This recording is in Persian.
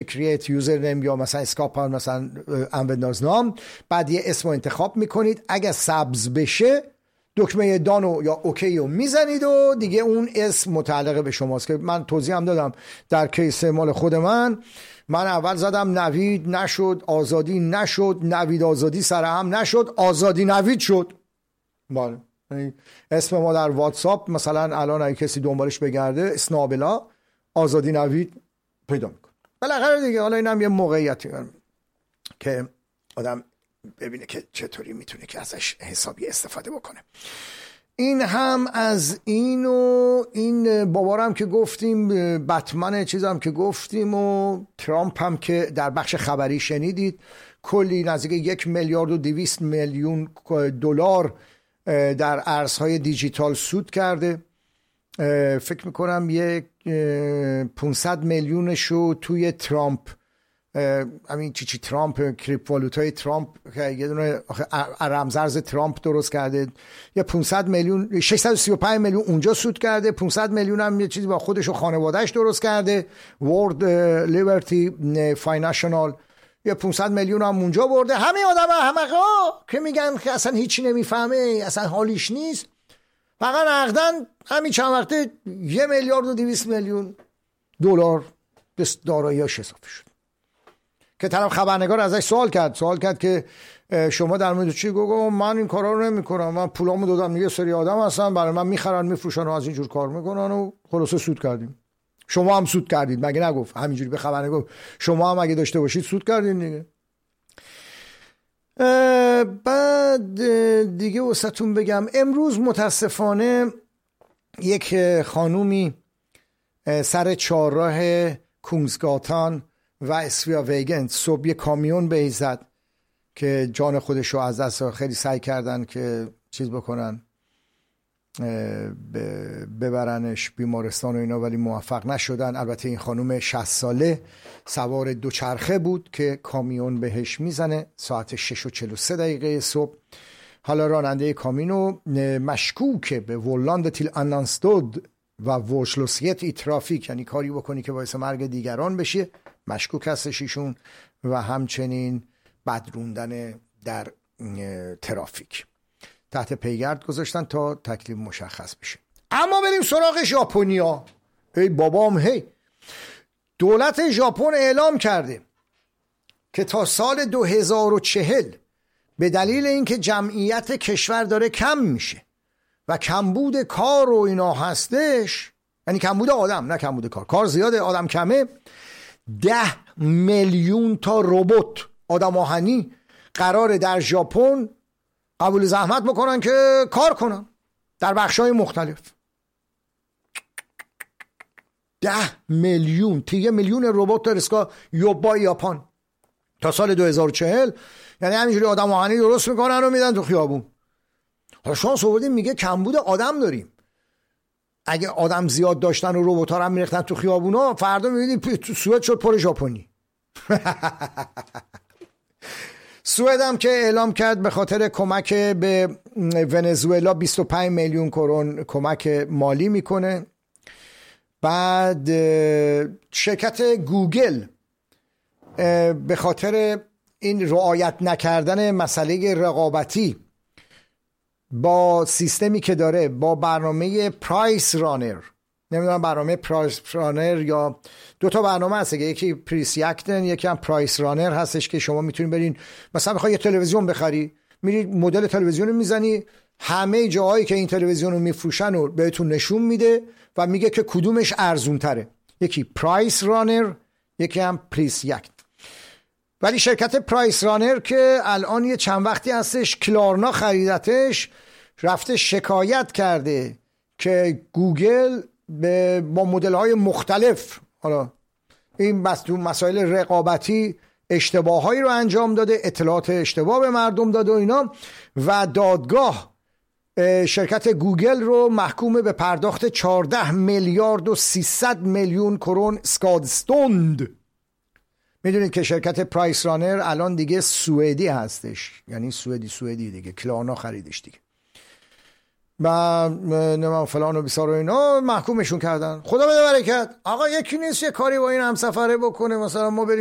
کرییت یوزر نیم یا مثلا اسکاپان مثلا انوندازنام، بعد یه اسم رو انتخاب میکنید، اگه سبز بشه دکمه دانو یا اوکی رو میزنید و دیگه اون اسم متعلق به شماست. که من توضیح هم دادم در کیس مال خود من اول زدم نوید، نشد، آزادی نشد، نوید آزادی سر هم نشد، آزادی نوید شد. بله اسم ما در واتساپ مثلا الان اگه کسی دنبالش بگرده اسنابلا آزادی نوید پیدا میکنه. بالاخره دیگه حالا اینم یه موقعیتی که آدم ببینه که چطوری میتونه که ازش حسابی استفاده بکنه. این هم از این و این بابارم که گفتیم، بتمن چیزم که گفتیم و ترامپ هم که در بخش خبری شنیدید کلی نزدیک 1,200,000,000 دلار در ارزهای دیجیتال سود کرده. فکر میکنم یک 500 میلیونشو توی ترامپ، همین چی ترامپ کریپتووالوتای ترامپ که یه دونه رمزارز ترامپ درست کرده، یه 500 میلیون 635 میلیون اونجا سود کرده، 500 میلیون هم یه چیزی با خودش و خانواده‌اش درست کرده، ورد لیبرتی فاینانشال یه 500 میلیون هم اونجا برده. همین آدم احمقا که میگن که اصلا هیچی نمیفهمه، اصلا حالیش نیست، فقط عقدن همین چند وقته 1,200,000,000 دلار به دارایی‌اش اضافه شد. که طرف خبرنگار ازش سوال کرد که شما در مورد چی؟ گفت من این کارا رو نمی‌کنم، من پولامو دادم یه سری آدم هستن برای من میخرن میفروشن و از اینجور کار میکنن و خلاصه سود کردیم. شما هم سود کردید مگه نگفت؟ همینجوری به خبرنگار شما هم اگه داشته باشید سود کردین دیگه. بعد دیگه واسهتون بگم امروز متاسفانه یک خانومی سر چهارراه کونگسگاتان و اسویا ویگن صبح یه کامیون به زد که جان خودش رو از دست، خیلی سعی کردن که چیز بکنن ببرنش بیمارستان و اینا ولی موفق نشدن. البته این خانم 60 ساله سوار دوچرخه بود که کامیون بهش میزنه ساعت 6:43 صبح. حالا راننده کامیونو مشکوک به ولاند تیل انانستود و ورشلوسیت ای ترافیک، یعنی کاری بکنی که باعث مرگ دیگران بشه، مشکوک هستش ایشون، و همچنین بدروندن در ترافیک تحت پیگرد گذاشتن تا تکلیف مشخص بشه. اما بریم سراغ ژاپنیا. ای بابام هی، دولت ژاپن اعلام کرده که تا سال 2040 به دلیل اینکه جمعیت کشور داره کم میشه و کمبود کار و اینا هستش، یعنی کمبود آدم نه کمبود کار زیاده آدم کمه، 10 میلیون تا ربات آدم آهنی قراره در ژاپن قبول زحمت بکنن که کار کنن در بخشای مختلف. 10 میلیون تا 1 میلیون ربات درسکا یوبا یاپان تا سال 2040، یعنی همینجوری آدم آهنی درست میکنن و میدن تو خیابون. حالا شانس آوردیم میگه کمبود آدم داریم، اگه آدم زیاد داشتن و ربات ها رو هم میرختن تو خیابونا فردا میبینید سوئد شد پر ژاپنی. سوئد هم که اعلام کرد به خاطر کمک به ونزوئلا 25 میلیون کرون کمک مالی میکنه. بعد شرکت گوگل به خاطر این رعایت نکردن مسئله رقابتی با سیستمی که داره، با برنامه پرایس رانر، نمیدونم برنامه پرایس رانر یا دوتا برنامه هست، یکی پریس یکتن یکی هم پرایس رانر هستش که شما میتونید برین مثلا بخوای یه تلویزیون بخری، میری مدل تلویزیون رو میزنی، همه جاهایی که این تلویزیون رو میفروشن رو بهتون نشون میده و میگه که کدومش ارزون تره، یکی پرایس رانر یکی هم پریس یکت. ولی شرکت پرایس رانر که الان یه چند وقتی هستش کلارنا خریدتش، رفته شکایت کرده که گوگل با مدل‌های مختلف حالا این مسائل رقابتی اشتباهایی رو انجام داده، اطلاعات اشتباه به مردم داده و اینا، و دادگاه شرکت گوگل رو محکوم به پرداخت 14 میلیارد و 300 میلیون کرون skadestånd. میدونید که شرکت پرایس رانر الان دیگه سوئدی هستش، یعنی سوئدی دیگه، کلارنا خریدش دیگه، و نمیم فلان و بیسار و اینا محکومشون کردن. خدا بده برکت. آقا یکی نیست یه کاری با این همسفره بکنه، مثلا ما بریم